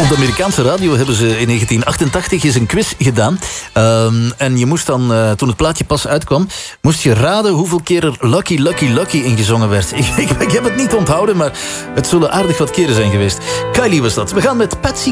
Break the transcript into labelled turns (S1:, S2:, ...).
S1: Op de Amerikaanse radio hebben ze in 1988 eens een quiz gedaan. En je moest dan, toen het plaatje pas uitkwam, moest je raden hoeveel keer er Lucky, Lucky, Lucky ingezongen werd. Ik heb het niet onthouden, maar het zullen aardig wat keren zijn geweest. Kylie was dat. We gaan met Patsy